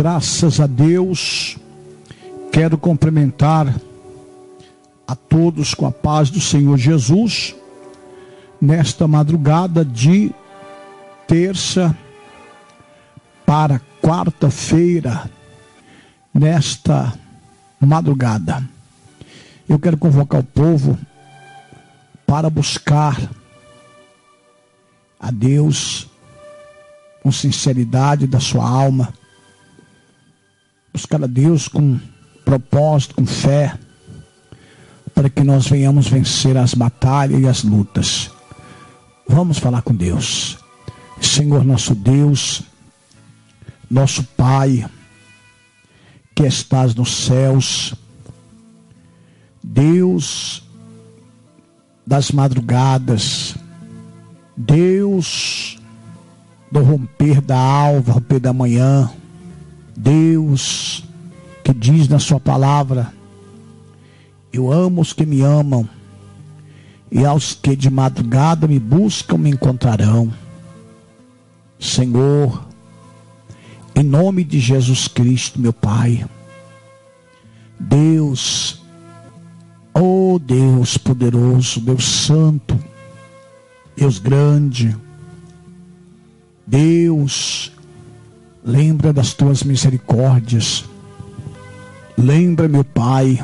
Graças a Deus, quero cumprimentar a todos com a paz do Senhor Jesus, nesta madrugada de terça para quarta-feira, nesta madrugada. Eu quero convocar o povo para buscar a Deus com sinceridade da sua alma, buscar a Deus com propósito, com fé, para que nós venhamos vencer as batalhas e as lutas. Vamos falar com Deus. Senhor nosso Deus, nosso Pai, que estás nos céus, Deus das madrugadas, Deus do romper da alva, romper da manhã, Deus que diz na sua palavra: eu amo os que me amam, e aos que de madrugada me buscam me encontrarão. Senhor, em nome de Jesus Cristo, meu Pai, Deus, oh Deus poderoso, Deus santo, Deus grande, Deus, lembra das tuas misericórdias. Lembra, meu Pai,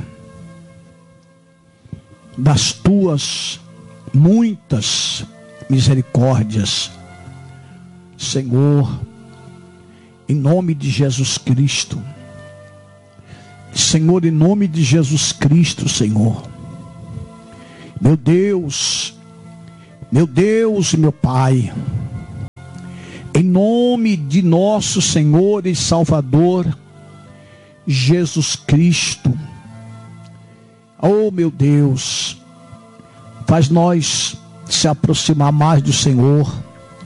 das tuas muitas misericórdias. Senhor, em nome de Jesus Cristo. Senhor, em nome de Jesus Cristo, Senhor. Meu Deus e meu Pai, em nome de nosso Senhor e Salvador, Jesus Cristo. Oh, meu Deus, faz nós se aproximar mais do Senhor.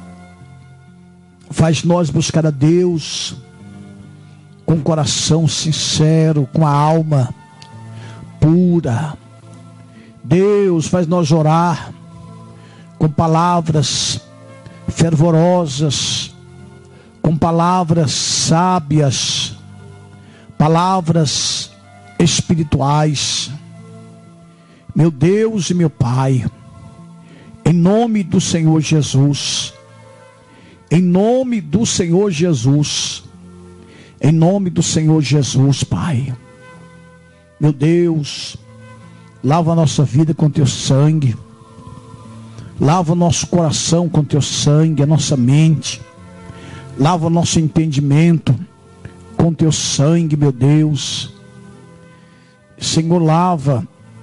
Faz nós buscar a Deus com o coração sincero, com a alma pura. Deus, faz nós orar com palavras fervorosas, com palavras sábias, palavras espirituais. Meu Deus e meu Pai, em nome do Senhor Jesus, em nome do Senhor Jesus, em nome do Senhor Jesus, Pai. Meu Deus, lava a nossa vida com teu sangue, lava o nosso coração com teu sangue, a nossa mente, lava o nosso entendimento com teu sangue, meu Deus. Senhor, lava,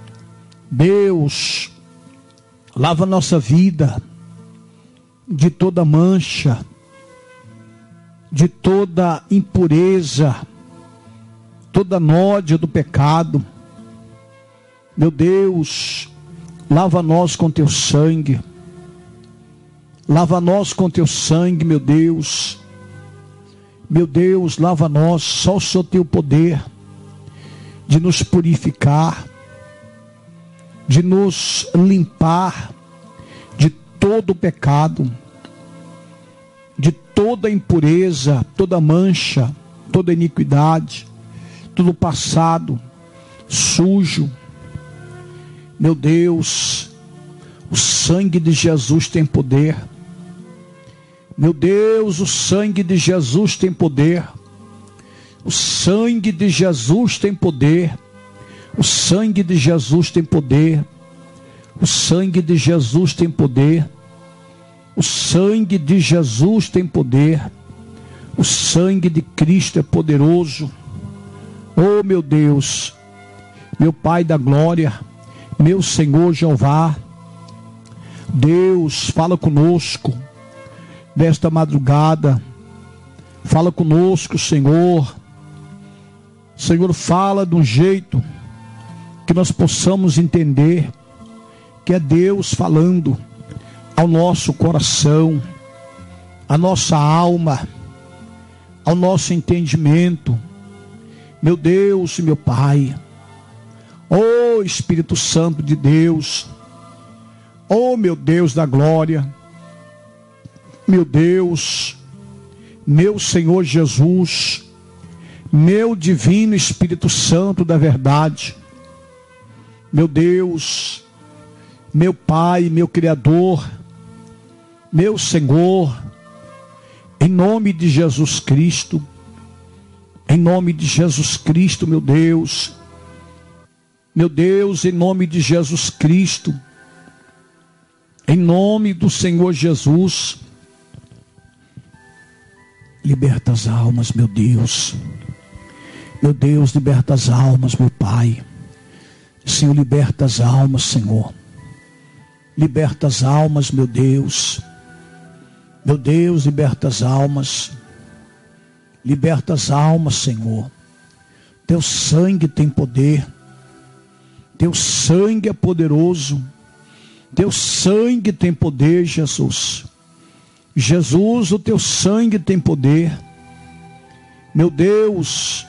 Deus, lava a nossa vida de toda mancha, de toda impureza, toda nódia do pecado. Meu Deus, lava nós com teu sangue, lava nós com teu sangue, meu Deus. Meu Deus, lava nós, só o Senhor tem o poder de nos purificar, de nos limpar de todo o pecado, de toda impureza, toda mancha, toda iniquidade, todo passado sujo. Meu Deus, o sangue de Jesus tem poder. Meu Deus, o sangue de Jesus tem poder. O sangue de Jesus tem poder. O sangue de Jesus tem poder. O sangue de Jesus tem poder. O sangue de Jesus tem poder. O sangue de Cristo é poderoso. Oh, meu Deus, meu Pai da glória, meu Senhor Jeová, Deus, fala conosco nesta madrugada. Fala conosco, Senhor. Senhor, fala de um jeito que nós possamos entender que é Deus falando ao nosso coração, à nossa alma, ao nosso entendimento. Meu Deus e meu Pai, oh Espírito Santo de Deus, oh meu Deus da glória, meu Deus, meu Senhor Jesus, meu divino Espírito Santo da verdade, meu Deus, meu Pai, meu Criador, meu Senhor, em nome de Jesus Cristo, em nome de Jesus Cristo, meu Deus, em nome de Jesus Cristo, em nome do Senhor Jesus, liberta as almas, meu Deus, liberta as almas, meu Pai, Senhor, liberta as almas, Senhor, liberta as almas, meu Deus, liberta as almas, Senhor, teu sangue tem poder, teu sangue é poderoso, teu sangue tem poder, Jesus, o teu sangue tem poder, meu Deus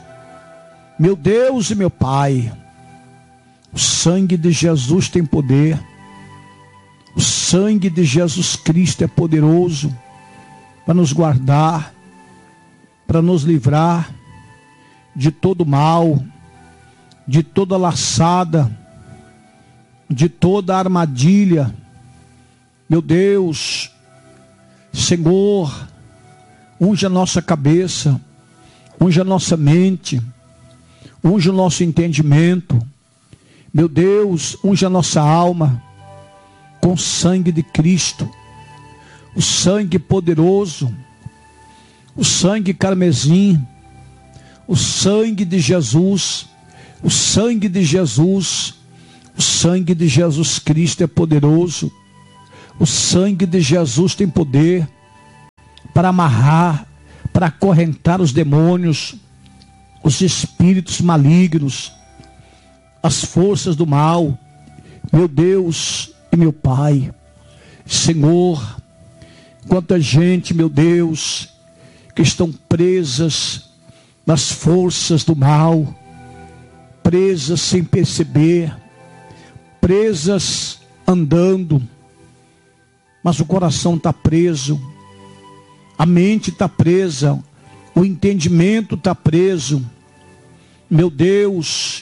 e meu Pai, o sangue de Jesus tem poder, o sangue de Jesus Cristo é poderoso para nos guardar, para nos livrar de todo mal, de toda laçada, de toda armadilha. Meu Deus, Senhor, unge a nossa cabeça, unge a nossa mente, unge o nosso entendimento. Meu Deus, unge a nossa alma com o sangue de Cristo, o sangue poderoso, o sangue carmesim, o sangue de Jesus, o sangue de Jesus, o sangue de Jesus Cristo é poderoso, o sangue de Jesus tem poder para amarrar, para acorrentar os demônios, os espíritos malignos, as forças do mal. Meu Deus e meu Pai, Senhor, quanta gente, meu Deus, que estão presas nas forças do mal, presas sem perceber, presas andando, mas o coração está preso, a mente está presa, o entendimento está preso. Meu Deus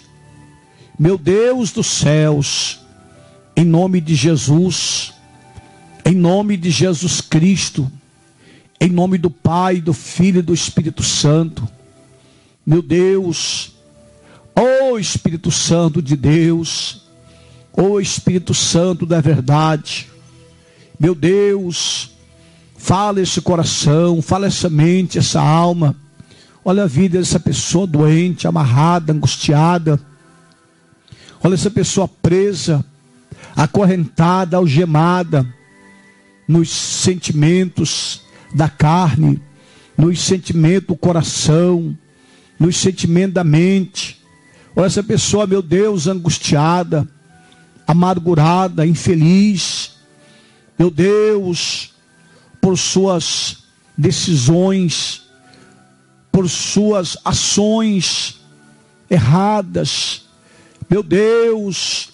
dos céus, em nome de Jesus, em nome de Jesus Cristo, em nome do Pai, do Filho e do Espírito Santo, meu Deus, ó Espírito Santo de Deus, ó Espírito Santo da verdade, meu Deus, fala esse coração, fala essa mente, essa alma, olha a vida dessa pessoa doente, amarrada, angustiada, olha essa pessoa presa, acorrentada, algemada, nos sentimentos da carne, nos sentimentos do coração, nos sentimentos da mente. Olha essa pessoa, meu Deus, angustiada, amargurada, infeliz, meu Deus, por suas decisões, por suas ações erradas. Meu Deus,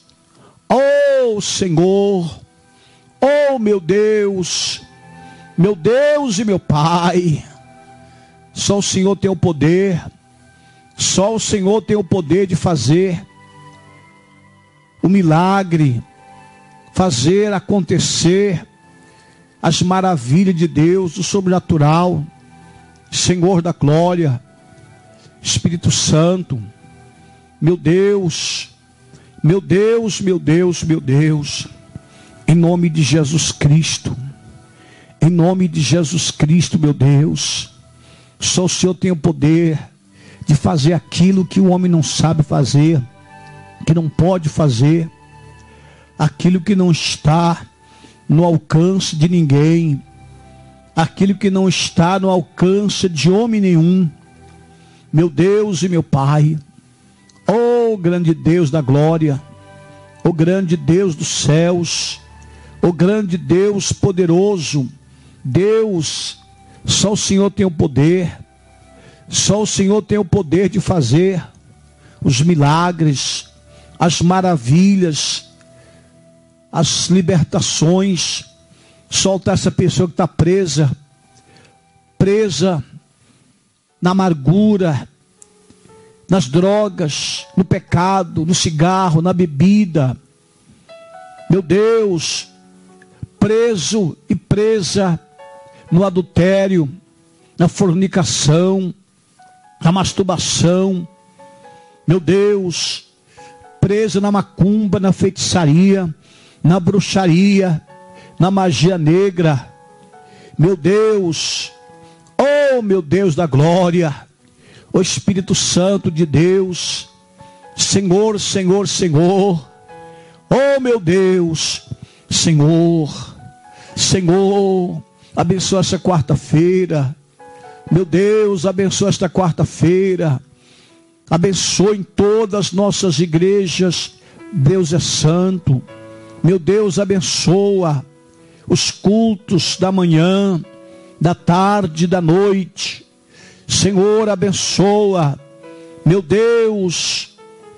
oh Senhor, oh meu Deus e meu Pai, só o Senhor tem o poder, só o Senhor tem o poder de fazer o milagre, fazer acontecer as maravilhas de Deus, do sobrenatural. Senhor da glória, Espírito Santo, meu Deus, em nome de Jesus Cristo, meu Deus, só o Senhor tem o poder de fazer aquilo que o homem não sabe fazer, que não pode fazer, aquilo que não está no alcance de ninguém, aquilo que não está no alcance de homem nenhum. Meu Deus e meu Pai, ó grande Deus da glória, ó grande Deus dos céus, ó grande Deus poderoso, Deus, só o Senhor tem o poder, só o Senhor tem o poder de fazer os milagres, as maravilhas, as libertações. Solta essa pessoa que está presa na amargura, nas drogas, no pecado, no cigarro, na bebida. Meu Deus, preso e presa no adultério, na fornicação, na masturbação. Meu Deus, preso na macumba, na feitiçaria, na bruxaria, na magia negra. Meu Deus, oh meu Deus da glória, o Espírito Santo de Deus, Senhor, Senhor, Senhor, oh meu Deus, Senhor, Senhor, abençoa essa quarta-feira, meu Deus, abençoa esta quarta-feira, abençoe em todas as nossas igrejas, Deus é santo, meu Deus, abençoa os cultos da manhã, da tarde, da noite. Senhor, abençoa. Meu Deus,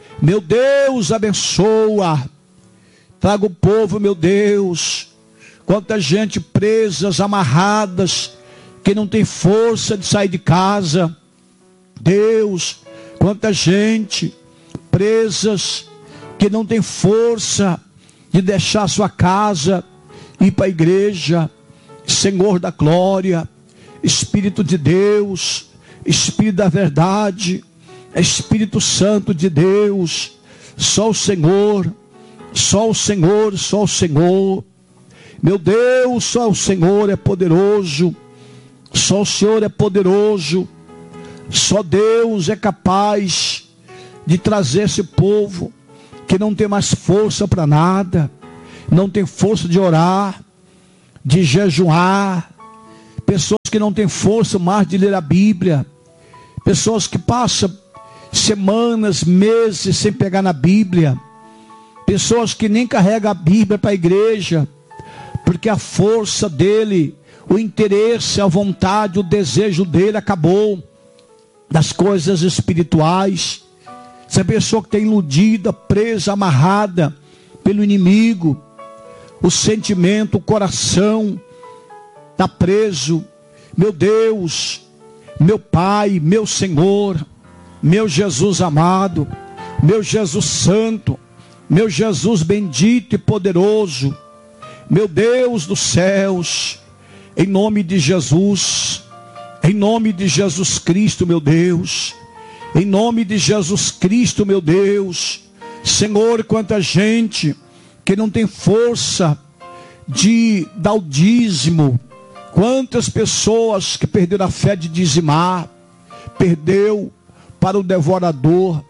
abençoa. Traga o povo, meu Deus. Quanta gente presas, amarradas, que não tem força de sair de casa. Deus, quanta gente presas, que não tem força de deixar sua casa, ir para a igreja. Senhor da glória, Espírito de Deus, Espírito da verdade, Espírito Santo de Deus, só o Senhor, só o Senhor, só o Senhor. Meu Deus, só o Senhor é poderoso, só o Senhor é poderoso, só Deus é capaz de trazer esse povo que não tem mais força para nada, não tem força de orar, de jejuar, pessoas que não têm força mais de ler a Bíblia, pessoas que passam semanas, meses sem pegar na Bíblia, pessoas que nem carregam a Bíblia para a igreja, porque a força dele, o interesse, a vontade, o desejo dele acabou das coisas espirituais. Essa pessoa que está iludida, presa, amarrada pelo inimigo, o sentimento, o coração está preso. Meu Deus, meu Pai, meu Senhor, meu Jesus amado, meu Jesus santo, meu Jesus bendito e poderoso, meu Deus dos céus, em nome de Jesus, em nome de Jesus Cristo, meu Deus, em nome de Jesus Cristo, meu Deus. Senhor, quanta gente que não tem força de dar o dízimo, quantas pessoas que perderam a fé de dizimar, perdeu para o devorador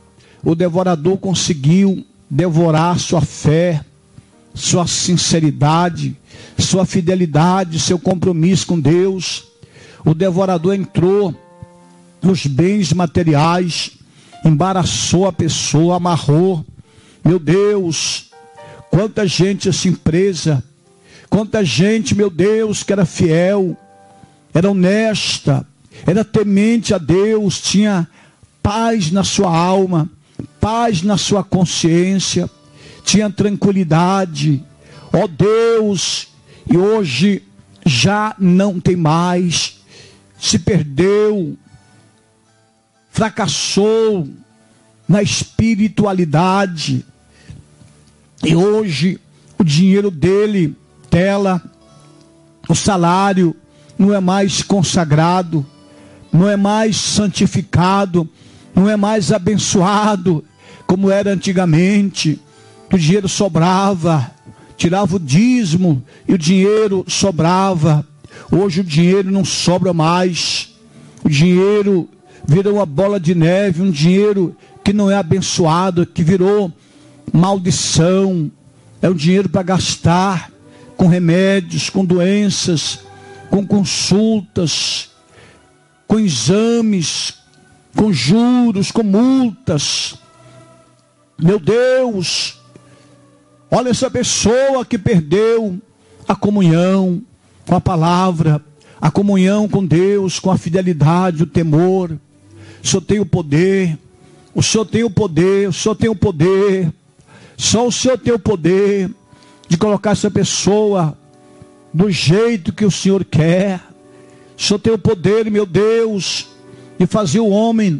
conseguiu devorar sua fé, sua sinceridade, sua fidelidade, seu compromisso com Deus. O devorador entrou nos bens materiais, embaraçou a pessoa, amarrou. Meu Deus, quanta gente assim presa, quanta gente, meu Deus, que era fiel, era honesta, era temente a Deus, tinha paz na sua alma, paz na sua consciência, tinha tranquilidade, ó Deus, e hoje já não tem mais, se perdeu, fracassou na espiritualidade, e hoje o dinheiro dela, o salário não é mais consagrado, não é mais santificado, não é mais abençoado como era antigamente. O dinheiro sobrava, tirava o dízimo e o dinheiro sobrava. Hoje o dinheiro não sobra mais, o dinheiro virou uma bola de neve, um dinheiro que não é abençoado, que virou maldição. É um dinheiro para gastar com remédios, com doenças, com consultas, com exames, com juros, com multas. Meu Deus, olha essa pessoa que perdeu a comunhão com a palavra, a comunhão com Deus, com a fidelidade, o temor. O Senhor tem o poder, o Senhor tem o poder, o Senhor tem o poder, só o Senhor tem o poder de colocar essa pessoa do jeito que o Senhor quer. O Senhor tem o poder, meu Deus, de fazer o homem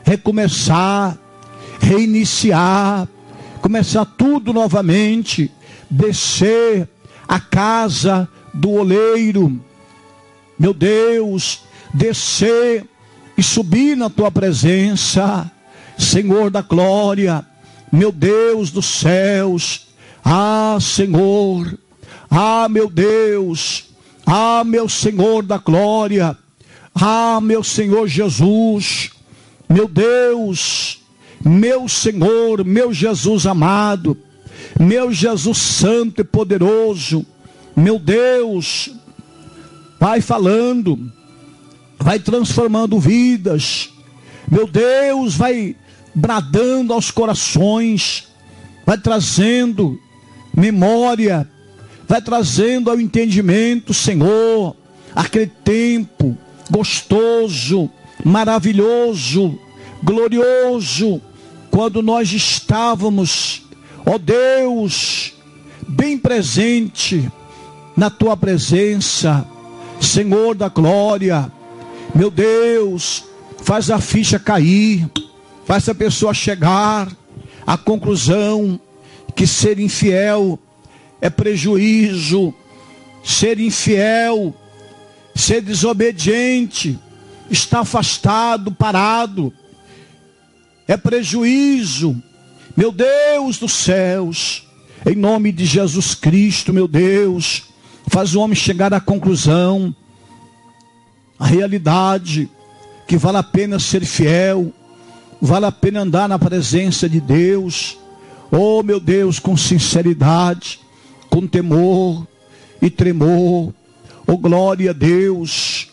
recomeçar, reiniciar, começar tudo novamente, descer a casa do oleiro, meu Deus, descer e subir na tua presença, Senhor da glória, meu Deus dos céus. Ah, Senhor, ah, meu Deus, ah, meu Senhor da glória, ah, meu Senhor Jesus, meu Deus, meu Senhor, meu Jesus amado, meu Jesus santo e poderoso, meu Deus, vai falando, vai transformando vidas, meu Deus, vai bradando aos corações, vai trazendo memória, vai trazendo ao entendimento, Senhor, aquele tempo gostoso, maravilhoso, glorioso, quando nós estávamos, ó Deus, bem presente na tua presença, Senhor da glória. Meu Deus, faz a ficha cair, faz a pessoa chegar à conclusão que ser infiel é prejuízo, ser infiel, ser desobediente, estar afastado, parado, é prejuízo. Meu Deus dos céus, em nome de Jesus Cristo, meu Deus, faz o homem chegar à conclusão, a realidade, que vale a pena ser fiel, vale a pena andar na presença de Deus, oh meu Deus, com sinceridade, com temor e tremor, oh glória a Deus.